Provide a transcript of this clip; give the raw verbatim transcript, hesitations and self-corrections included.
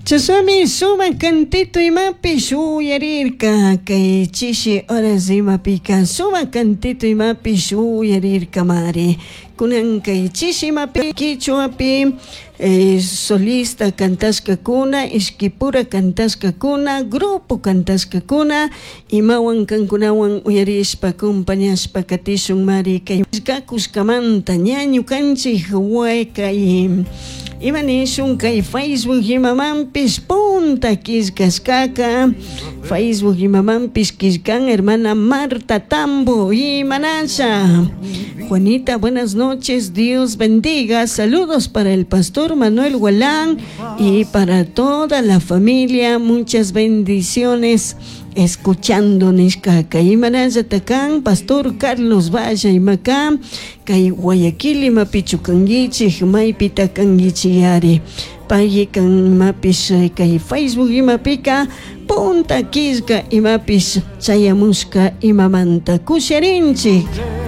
Chasami suma cantito imapish uyarirka kay chishi horas imapika suma cantito imapish uyarirka mari kunan kay chishi imapi kichuapi eh, solista cantasca kuna ishkipura cantasca kuna grupo cantasca kuna imawan kankunawan uyarishpa acompañashpa katishun mari kay kakuskamanta ñañu kanchik huayka y imanishun kay Facebook imamampis punta kiskashkaka Facebook imamampis kiskan hermana Marta Tambo imanasha Juanita, buenas noches, Dios bendiga, saludos para el pastor Manuel Gualán y para toda la familia, muchas bendiciones escuchando Nishkaka imanasha takan pastor Carlos Valla imaka kay Guayaquil imapichukangichik maypita kangichiyari payi kan mapis kay Facebook imapika punta kiska imapis chayamushka imamanta kusharinchik